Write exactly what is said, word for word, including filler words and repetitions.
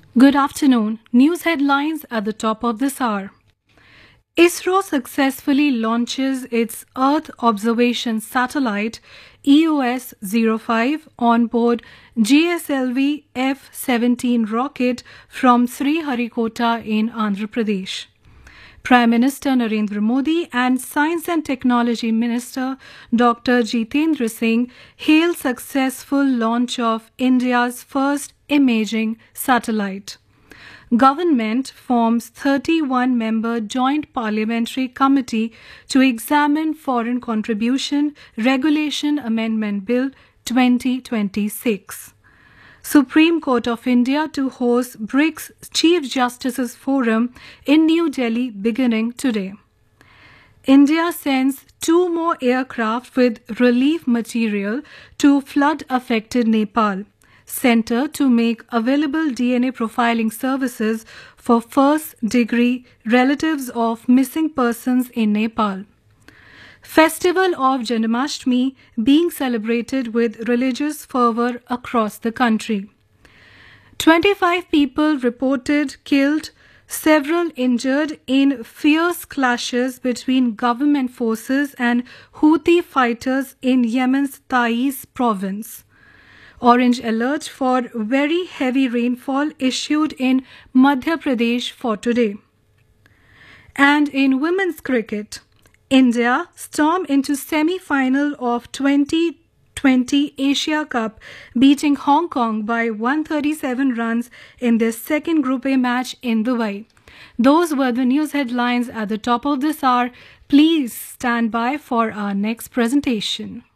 Good afternoon. News headlines at the top of this hour. ISRO successfully launches its Earth Observation Satellite E O S zero five on board G S L V F seventeen rocket from Sriharikota in Andhra Pradesh. Prime Minister Narendra Modi and Science and Technology Minister Doctor Jitendra Singh hailed successful launch of India's first imaging satellite. Government forms thirty-one member Joint Parliamentary Committee to examine Foreign Contribution Regulation Amendment Bill twenty twenty-six. Supreme Court of India to host BRICS Chief Justices Forum in New Delhi beginning today. India sends two more aircraft with relief material to flood-affected Nepal. Center to make available D N A profiling services for first-degree relatives of missing persons in Nepal. Festival of Janmashtami being celebrated with religious fervor across the country. twenty-five people reported killed, several injured in fierce clashes between government forces and Houthi fighters in Yemen's Taiz province. Orange alert for very heavy rainfall issued in Madhya Pradesh for today. And in women's cricket, India stormed into semi-final of twenty twenty Asia Cup, beating Hong Kong by one hundred thirty-seven runs in their second Group A match in Dubai. Those were the news headlines at the top of this hour. Please stand by for our next presentation.